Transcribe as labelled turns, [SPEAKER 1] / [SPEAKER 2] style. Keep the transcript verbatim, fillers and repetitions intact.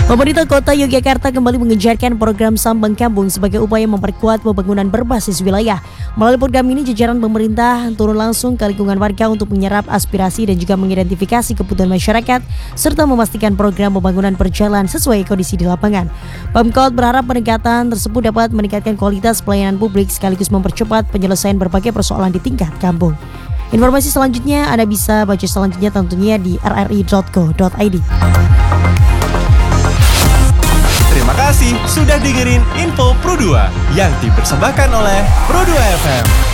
[SPEAKER 1] Pemerintah Kota Yogyakarta kembali mengejarkan program Sambang Kampung sebagai upaya memperkuat pembangunan berbasis wilayah. Melalui program ini, jajaran pemerintah turun langsung ke lingkungan warga untuk menyerap aspirasi dan juga mengidentifikasi kebutuhan masyarakat, serta memastikan program pembangunan berjalan sesuai kondisi di lapangan. Pemkot berharap pendekatan tersebut dapat meningkatkan kualitas pelayanan publik sekaligus mempercepat penyelesaian berbagai persoalan di tingkat kampung. Informasi selanjutnya Anda bisa baca selanjutnya tentunya di r r i dot co dot i d.
[SPEAKER 2] Terima kasih sudah dengerin Info Pro dua yang dipersembahkan oleh Pro dua F M.